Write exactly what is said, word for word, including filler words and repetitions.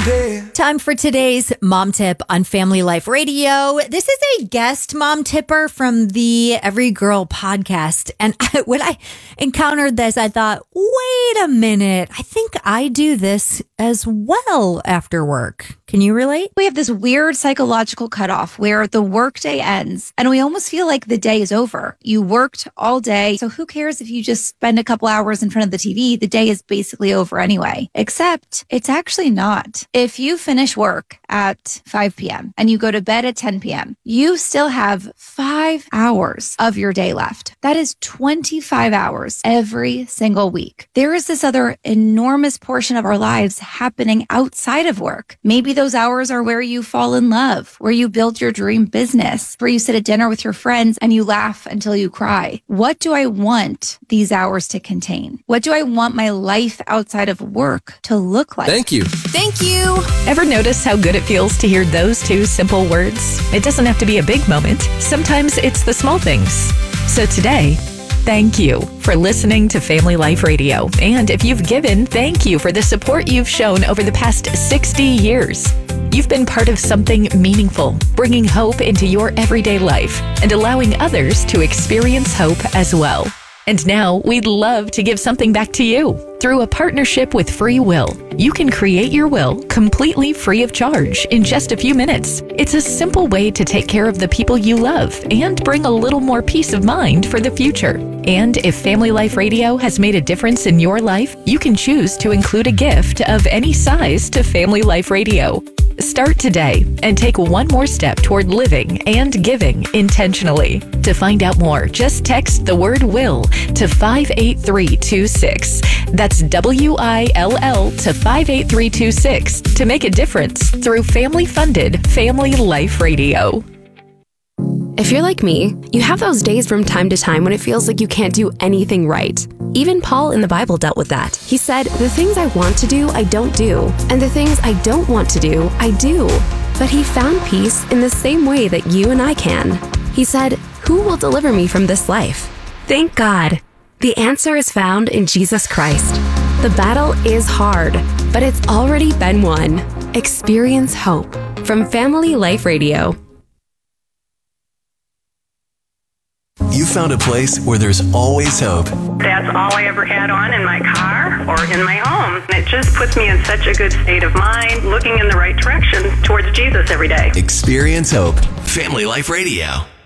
today. Time for today's Mom Tip on Family Life Radio. This is a guest Mom Tipper from the Every Girl podcast. And I, when I encountered this, I thought, wait a minute. I think I do this as well after work. Can you relate? We have this weird psychological cutoff where the workday ends and we almost feel like the day is over. You worked all day. So who cares if you just spend a couple hours in front of the T V? The day is basically over anyway. Except it's actually not. If you finish work at five p.m. and you go to bed at ten p.m., you still have five hours of your day left. That is twenty-five hours every single week. There is this other enormous portion of our lives happening outside of work. Maybe those hours are where you fall in love, where you build your dream business, where you sit at dinner with your friends and you laugh until you cry. What do I want these hours to contain? What do I want my life outside of work to look like? Thank you. Thank you. Ever notice how good it feels to hear those two simple words? It doesn't have to be a big moment. Sometimes it's the small things. So today, thank you for listening to Family Life Radio. And if you've given, thank you for the support you've shown over the past sixty years. You've been part of something meaningful, bringing hope into your everyday life and allowing others to experience hope as well. And now we'd love to give something back to you. Through a partnership with Free Will, you can create your will completely free of charge in just a few minutes. It's a simple way to take care of the people you love and bring a little more peace of mind for the future. And if Family Life Radio has made a difference in your life, you can choose to include a gift of any size to Family Life Radio. Start today and take one more step toward living and giving intentionally. To find out more, just text the word WILL to five eight three two six. That's W I L L to five eight three two six to make a difference through family-funded Family Life Radio. If you're like me, you have those days from time to time when it feels like you can't do anything right. Even Paul in the Bible dealt with that. He said, the things I want to do, I don't do. And the things I don't want to do, I do. But he found peace in the same way that you and I can. He said, who will deliver me from this life? Thank God. The answer is found in Jesus Christ. The battle is hard, but it's already been won. Experience hope. From Family Life Radio. You found a place where there's always hope. That's all I ever had on in my car or in my home. It just puts me in such a good state of mind, looking in the right direction towards Jesus every day. Experience hope. Family Life Radio.